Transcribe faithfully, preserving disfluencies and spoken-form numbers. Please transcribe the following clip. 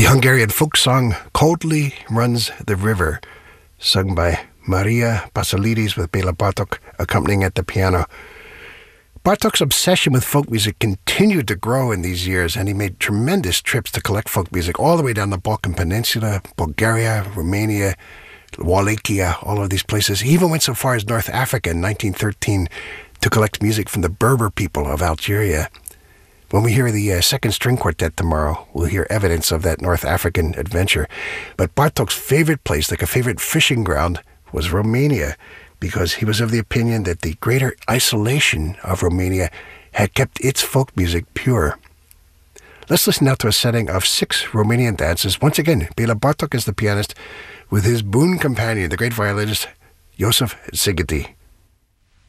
Hungarian folk song Coldly Runs the River, sung by Maria Basilidis with Bela Bartok accompanying at the piano. Bartok's obsession with folk music continued to grow in these years, and he made tremendous trips to collect folk music all the way down the Balkan Peninsula, Bulgaria, Romania, Wallachia, all of these places. He even went so far as North Africa in nineteen thirteen to collect music from the Berber people of Algeria. When we hear the uh, second string quartet tomorrow, we'll hear evidence of that North African adventure. But Bartok's favorite place, like a favorite fishing ground, was Romania, because he was of the opinion that the greater isolation of Romania had kept its folk music pure. Let's listen now to a setting of six Romanian dances. Once again, Bela Bartok is the pianist, with his boon companion, the great violinist Joseph Szigeti.